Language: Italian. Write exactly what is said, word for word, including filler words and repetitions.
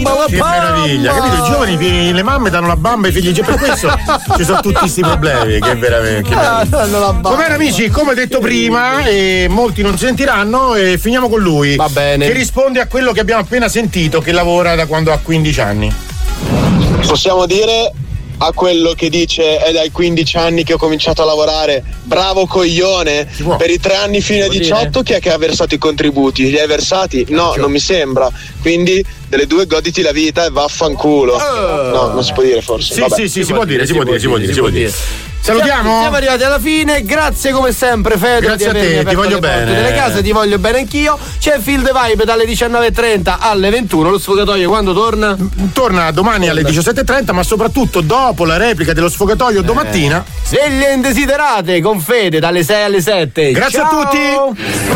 bamba, la che bamba. meraviglia, capito? I giovani, le mamme danno la bamba ai figli, cioè per questo ci sono tutti questi problemi. Che veramente. Che Ah, danno la bamba. Va bene, amici, come detto prima, e molti non sentiranno, e finiamo con lui. Va bene. Che risponde a quello che abbiamo appena sentito, che lavora da quando ha quindici anni. Possiamo dire a quello che dice è dai quindici anni che ho cominciato a lavorare, bravo coglione, per i tre anni fino ai diciotto chi è che ha versato i contributi? Li hai versati? No, non mi sembra, quindi delle due goditi la vita e vaffanculo. No, non si può dire forse. Sì, Vabbè. sì, sì, si può dire, si può dire, si può dire, si può dire. Salutiamo. Siamo arrivati alla fine, grazie come sempre Fede. Grazie di a te, avermi ti aperto voglio le porte bene. delle case, ti voglio bene anch'io. C'è Field Vibe dalle diciannove e trenta alle ventuno. Lo sfogatoio quando torna? Torna domani alle diciassette e trenta, ma soprattutto dopo la replica dello sfogatoio domattina. Sveglie indesiderate con Fede dalle sei alle sette. Grazie Ciao. a tutti.